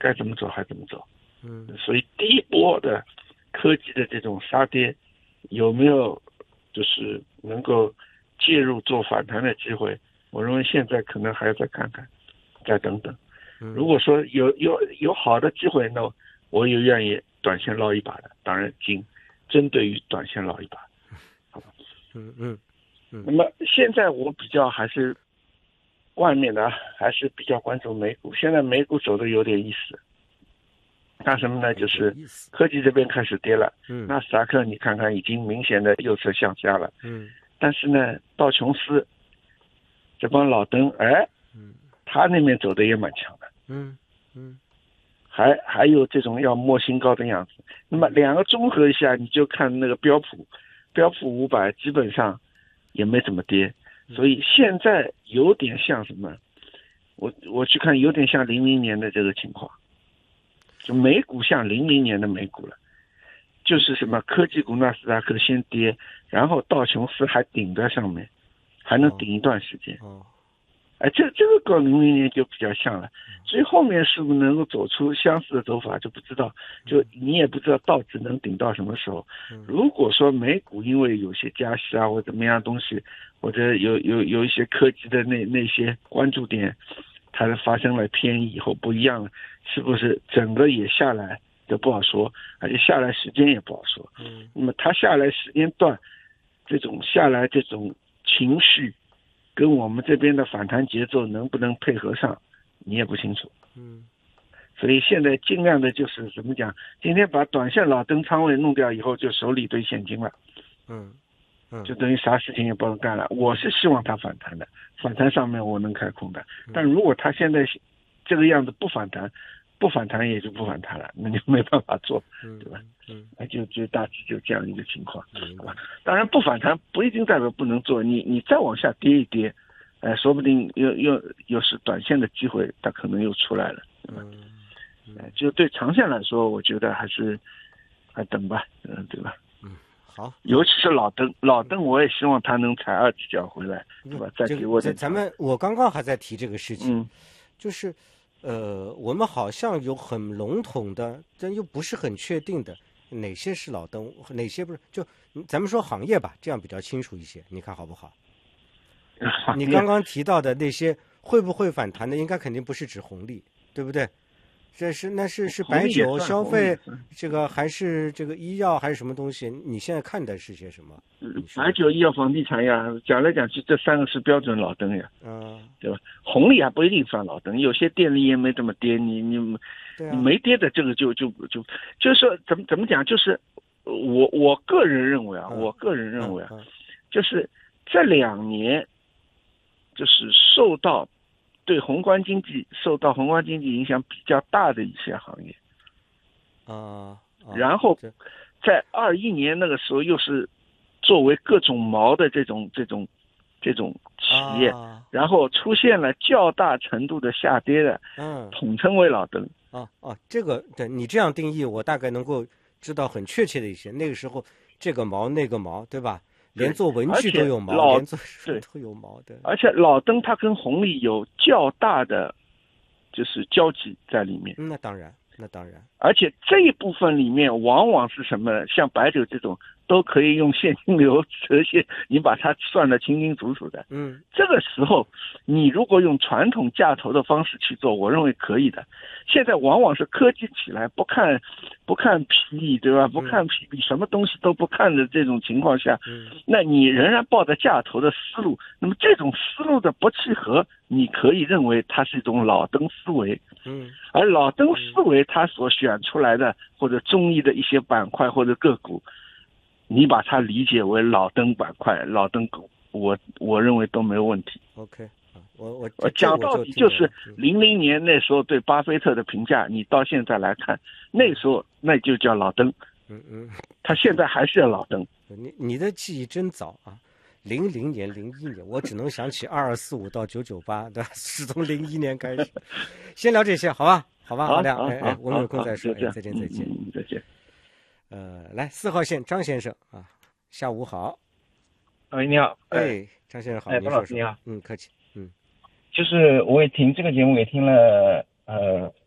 该怎么走还怎么走。所以第一波的科技的这种杀跌，有没有就是能够介入做反弹的机会？我认为现在可能还要再看看，再等等。如果说有好的机会，那我也愿意短线捞一把的。当然，仅针对于短线捞一把。好吧。那么现在我比较还是外面的还是比较关注美股。现在美股走的有点意思。干什么呢？就是科技这边开始跌了，纳斯达克你看看已经明显的右侧向下了，但是呢，道琼斯这帮老登，他那边走的也蛮强的，还有这种要摸新高的样子。那么两个综合一下，你就看那个标普500基本上也没怎么跌，所以现在有点像什么？我去看有点像00年的这个情况。就美股像00年的美股了，就是什么科技股纳斯达克先跌，然后道琼斯还顶在上面，还能顶一段时间。这个跟00年就比较像了，所以后面是不是能够走出相似的走法就不知道，就你也不知道道指能顶到什么时候。如果说美股因为有些加息啊或怎么样东西，或者有一些科技的那些关注点，它发生了偏移以后不一样了，是不是整个也下来就不好说，而且下来时间也不好说。那么它下来时间段，这种下来这种情绪，跟我们这边的反弹节奏能不能配合上，你也不清楚。所以现在尽量的就是怎么讲，今天把短线老登仓位弄掉以后，就手里堆现金了。就等于啥事情也不能干了。我是希望它反弹的，反弹上面我能开空的。但如果它现在这个样子不反弹也就不反弹了，那就没办法做，对吧？就大致就这样一个情况，对吧？当然不反弹不一定代表不能做，你再往下跌一跌，说不定又是短线的机会，它可能又出来了，对吧？就对长线来说，我觉得还等吧，对吧？ 好， 尤其是老登，我也希望他能踩2级脚回来，对吧？再给我点。 我刚刚还在提这个事情，就是我们好像有很笼统的，但又不是很确定的，哪些是老登，哪些不是？就咱们说行业吧，这样比较清楚一些，你看好不好？你刚刚提到的那些会不会反弹的，应该肯定不是指红利，对不对？那是白酒消费，这个还是这个医药还是什么东西？你现在看的是些什么？ 白酒、医药、房地产呀，讲来讲去这3个是标准老登呀，对吧？红利还不一定算老登，有些电力也没这么跌，你没跌的这个就是说怎么讲？就是我个人认为啊，就是这2年就是对宏观经济影响比较大的一些行业，然后在21年那个时候又是作为各种毛的这种企业，然后出现了较大程度的下跌的，统称为老登。 这个对你这样定义，我大概能够知道很确切的一些。那个时候这个毛那个毛，对吧？连做文具都有毛，连做书都有毛的。 而且老登它跟红利有较大的就是交集在里面。 那当然。 而且这一部分里面往往是什么？像白酒这种都可以用现金流折现，你把它算得清清楚楚的。这个时候你如果用传统价投的方式去做，我认为可以的。现在往往是科技起来不看 PE， 对吧？不看 PB， 什么东西都不看的这种情况下，那你仍然抱着价投的思路，那么这种思路的不契合，你可以认为它是一种老登思维。而老登思维它所选出来的或者中意的一些板块或者个股，你把它理解为老登板块、老登股，我认为都没有问题。 OK， 我讲到底就是00年那时候对巴菲特的评价，你到现在来看，那时候那就叫老登。他现在还是要老登。 你的记忆真早啊！00年、01年，我只能想起2245到998，对吧？是从01年开始。先聊这些，好吧？阿亮，我们有空再说。再见。 再见。 来4号线张先生啊，下午好。 你好。 张先生好。 包老师你好。 客气。 就是我也听这个节目也听了